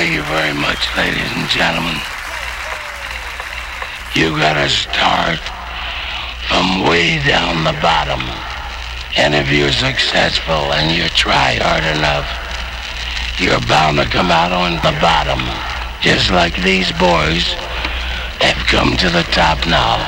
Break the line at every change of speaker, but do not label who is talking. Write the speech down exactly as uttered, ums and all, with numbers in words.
Thank you very much, ladies and gentlemen. You gotta start from way down the bottom. And if you're successful and you try hard enough, you're bound to come out on the bottom. Just like these boys have come to the top now.